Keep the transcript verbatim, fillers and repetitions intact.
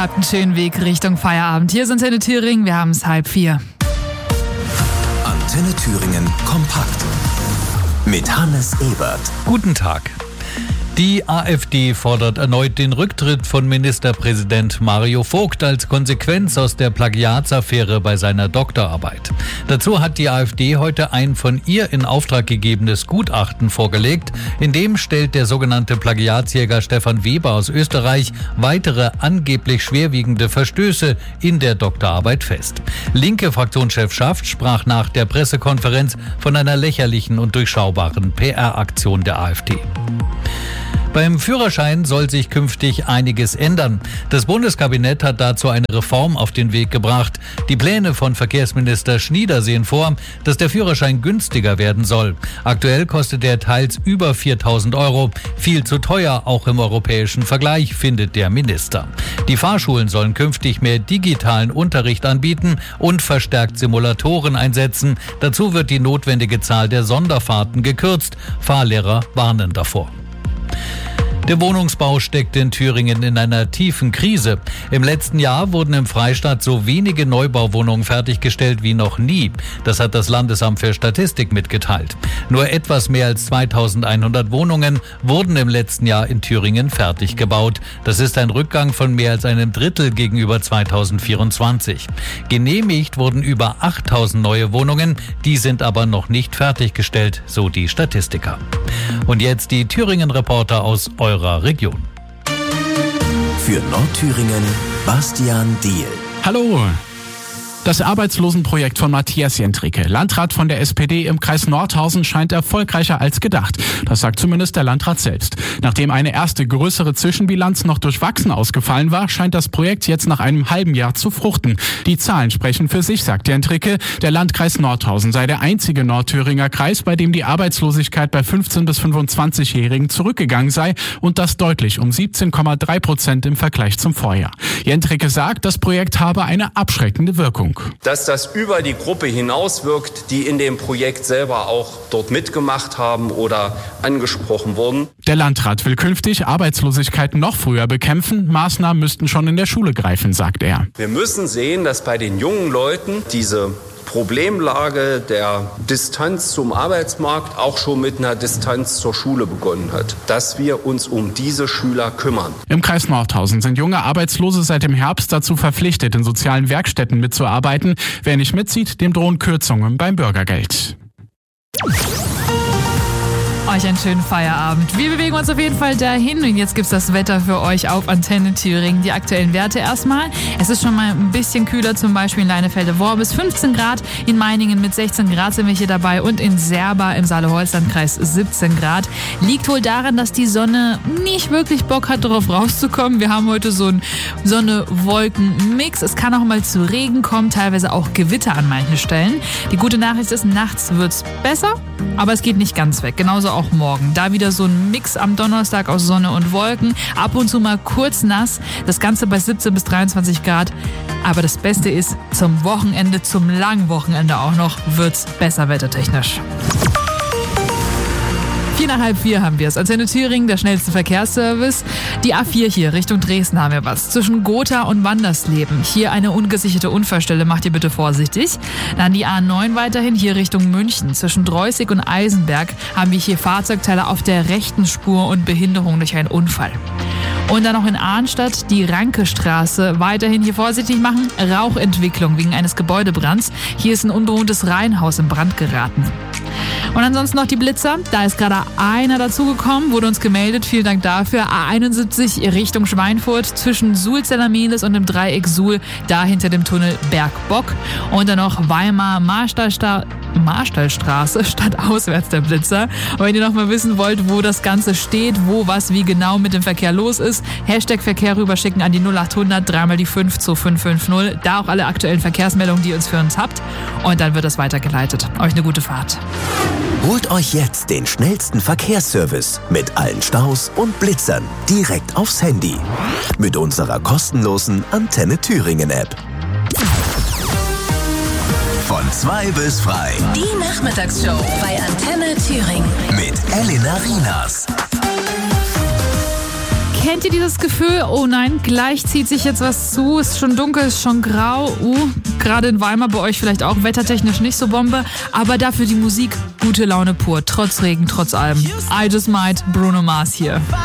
habt einen schönen Weg Richtung Feierabend. Hier sind Antenne Thüringen, wir haben es halb vier. Antenne Thüringen kompakt mit Hannes Ebert. Guten Tag. Die AfD fordert erneut den Rücktritt von Ministerpräsident Mario Vogt als Konsequenz aus der Plagiatsaffäre bei seiner Doktorarbeit. Dazu hat die AfD heute ein von ihr in Auftrag gegebenes Gutachten vorgelegt. In dem stellt der sogenannte Plagiatsjäger Stefan Weber aus Österreich weitere angeblich schwerwiegende Verstöße in der Doktorarbeit fest. Linke Fraktionschef Schaft sprach nach der Pressekonferenz von einer lächerlichen und durchschaubaren P R-Aktion der AfD. Beim Führerschein soll sich künftig einiges ändern. Das Bundeskabinett hat dazu eine Reform auf den Weg gebracht. Die Pläne von Verkehrsminister Schnieder sehen vor, dass der Führerschein günstiger werden soll. Aktuell kostet er teils über viertausend Euro. Viel zu teuer, auch im europäischen Vergleich, findet der Minister. Die Fahrschulen sollen künftig mehr digitalen Unterricht anbieten und verstärkt Simulatoren einsetzen. Dazu wird die notwendige Zahl der Sonderfahrten gekürzt. Fahrlehrer warnen davor. Der Wohnungsbau steckt in Thüringen in einer tiefen Krise. Im letzten Jahr wurden im Freistaat so wenige Neubauwohnungen fertiggestellt wie noch nie. Das hat das Landesamt für Statistik mitgeteilt. Nur etwas mehr als zweitausendeinhundert Wohnungen wurden im letzten Jahr in Thüringen fertig gebaut. Das ist ein Rückgang von mehr als einem Drittel gegenüber zweitausendvierundzwanzig. Genehmigt wurden über achttausend neue Wohnungen. Die sind aber noch nicht fertiggestellt, so die Statistiker. Und jetzt die Thüringen-Reporter aus eurer Region. Für Nordthüringen Bastian Diehl. Hallo. Das Arbeitslosenprojekt von Matthias Jentricke, Landrat von der S P D im Kreis Nordhausen, scheint erfolgreicher als gedacht. Das sagt zumindest der Landrat selbst. Nachdem eine erste größere Zwischenbilanz noch durchwachsen ausgefallen war, scheint das Projekt jetzt nach einem halben Jahr zu fruchten. Die Zahlen sprechen für sich, sagt Jentricke. Der Landkreis Nordhausen sei der einzige Nordthüringer Kreis, bei dem die Arbeitslosigkeit bei fünfzehn- bis fünfundzwanzigjährigen zurückgegangen sei und das deutlich um siebzehn Komma drei Prozent im Vergleich zum Vorjahr. Jentricke sagt, das Projekt habe eine abschreckende Wirkung. Dass das über die Gruppe hinaus wirkt, die in dem Projekt selber auch dort mitgemacht haben oder angesprochen wurden. Der Landrat will künftig Arbeitslosigkeit noch früher bekämpfen. Maßnahmen müssten schon in der Schule greifen, sagt er. Wir müssen sehen, dass bei den jungen Leuten diese Problemlage der Distanz zum Arbeitsmarkt auch schon mit einer Distanz zur Schule begonnen hat, dass wir uns um diese Schüler kümmern. Im Kreis Nordhausen sind junge Arbeitslose seit dem Herbst dazu verpflichtet, in sozialen Werkstätten mitzuarbeiten. Wer nicht mitzieht, dem drohen Kürzungen beim Bürgergeld. Euch einen schönen Feierabend. Wir bewegen uns auf jeden Fall dahin und jetzt gibt's das Wetter für euch auf Antenne Thüringen. Die aktuellen Werte erstmal. Es ist schon mal ein bisschen kühler, zum Beispiel in Leinefelde-Worbis fünfzehn Grad, in Meiningen mit sechzehn Grad sind wir hier dabei und in Serba im Saale-Holstein-Kreis siebzehn Grad. Liegt wohl daran, dass die Sonne nicht wirklich Bock hat, darauf rauszukommen. Wir haben heute so einen Sonne-Wolken-Mix. Es kann auch mal zu Regen kommen, teilweise auch Gewitter an manchen Stellen. Die gute Nachricht ist, nachts wird's besser, aber es geht nicht ganz weg. Genauso auch morgen. Da wieder so ein Mix am Donnerstag aus Sonne und Wolken. Ab und zu mal kurz nass. Das Ganze bei siebzehn bis dreiundzwanzig Grad. Aber das Beste ist, zum Wochenende, zum langen Wochenende auch noch, wird's besser wettertechnisch. Vier nach halb vier haben wir es. Antenne Thüringen, der schnellste Verkehrsservice. Die A vier hier Richtung Dresden haben wir was. Zwischen Gotha und Wandersleben. Hier eine ungesicherte Unfallstelle, macht ihr bitte vorsichtig. Dann die A neun weiterhin hier Richtung München. Zwischen Dreußig und Eisenberg haben wir hier Fahrzeugteile auf der rechten Spur und Behinderung durch einen Unfall. Und dann noch in Arnstadt die Rankestraße. Weiterhin hier vorsichtig machen. Rauchentwicklung wegen eines Gebäudebrands. Hier ist ein unbewohntes Reihenhaus in Brand geraten. Und ansonsten noch die Blitzer. Da ist gerade einer dazugekommen, wurde uns gemeldet. Vielen Dank dafür. A einundsiebzig Richtung Schweinfurt zwischen Suhl-Zellermehlis und dem Dreieck Suhl, da hinter dem Tunnel Bergbock. Und dann noch Weimar-Marstallstraße, Marstallstraße, statt auswärts der Blitzer. Und wenn ihr noch mal wissen wollt, wo das Ganze steht, wo was wie genau mit dem Verkehr los ist, Hashtag Verkehr rüberschicken an die null achthundert, dreimal die fünf zwei fünf fünf null. Da auch alle aktuellen Verkehrsmeldungen, die ihr uns für uns habt. Und dann wird das weitergeleitet. Euch eine gute Fahrt. Holt euch jetzt den schnellsten Verkehrsservice mit allen Staus und Blitzern direkt aufs Handy. Mit unserer kostenlosen Antenne Thüringen App. Von zwei bis frei. Die Nachmittagsshow bei Antenne Thüringen. Mit Elena Rienas. Kennt ihr dieses Gefühl? Oh nein, gleich zieht sich jetzt was zu, ist schon dunkel, ist schon grau. Uh, gerade in Weimar bei euch vielleicht auch wettertechnisch nicht so Bombe, aber dafür die Musik gute Laune pur, trotz Regen, trotz allem. I Just Might, Bruno Mars hier.